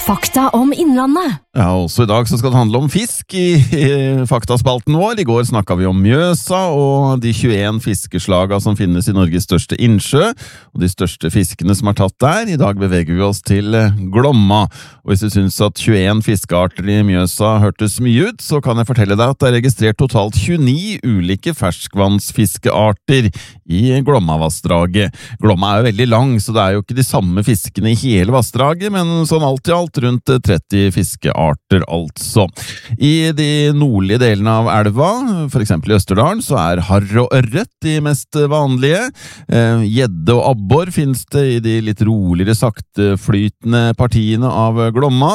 Fakta om Innlandet. Ja, også i dag så skal det handle om fisk i faktaspalten vår. I går snakket vi om Mjøsa og de 21 fiskeslaga som finnes i Norges største innsjø, og de største fiskene som er tatt der. I dag beveger vi oss til Glomma. Og hvis du synes at 21 fiskearter i Mjøsa hørtes mye ut, så kan jeg fortelle deg at det er registrert totalt 29 ulike ferskvannsfiskearter i Glomma-vassdraget. Glomma er jo veldig lang, så det er jo ikke de samme fiskene i hele vassdraget, men sånn alt i alt rundt 30 fiskearter altså. I de nordlige delene av elva, for eksempel i Østerdalen, så er harr og ørret de mest vanlige. Gjedde og abbor finnes det i de litt roligere sakteflytende partiene av Glomma.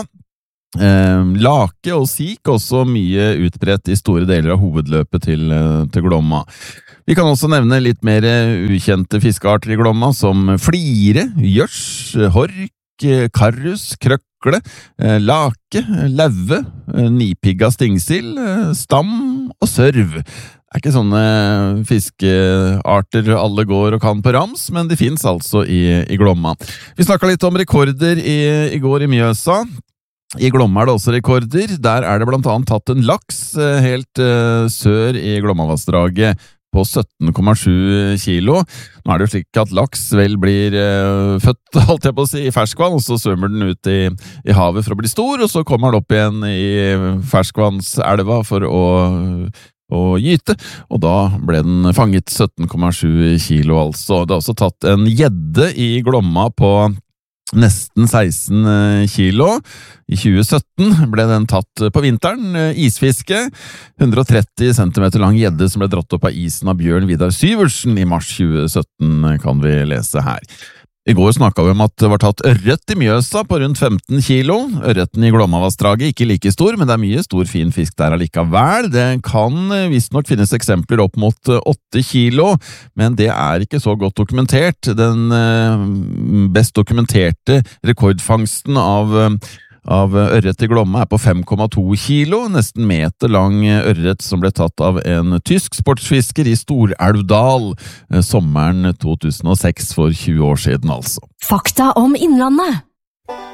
Lake og sik også mye utbredt i store deler av hovedløpet til Glomma. Vi kan også nevne litt mer ukjente fiskearter i Glomma, som flire, gjørs, hork, karrus, krøkle, lake, laue, nipigga stingsild, stam og sørv. Det er ikke sånne fiskearter alle går og kan på rams, men de finnes altså i Glomma. Vi snakket litt om rekorder i går i Mjøsa. I Glomma er det også rekorder. Der er det blant annet tatt en laks helt sør i Glomma-vassdraget på 17,7 kilo. Nå er det jo slik at laks vel blir født, holdt jeg på å si, i ferskvann, og så svømmer den ut i havet for å bli stor, og så kommer den opp igjen i ferskvannselva for å gyte, og da ble den fanget 17,7 kilo altså. Det er også tatt en gjedde i Glomma på nesten 16 kilo. I 2017 ble den tatt på vinteren, isfiske, 130 cm lang gjedde som ble dratt opp av isen av Bjørn Vidar Syversen i mars 2017, kan vi lese her. I går snakket vi om at det var tatt ørret i Mjøsa på rundt 15 kilo. Ørreten i Glomma-vassdraget ikke like stor, men det er mye stor fin fisk der allikevel. Det kan visstnok finnes eksempler opp mot 8 kilo, men det er ikke så godt dokumentert. Den best dokumenterte rekordfangsten av ørret i Glomma er på 5,2 kilo, nesten meter lang ørret som ble tatt av en tysk sportsfisker i Stor-Elvdal sommeren 2006 for 20 år siden altså. Fakta om Innlandet.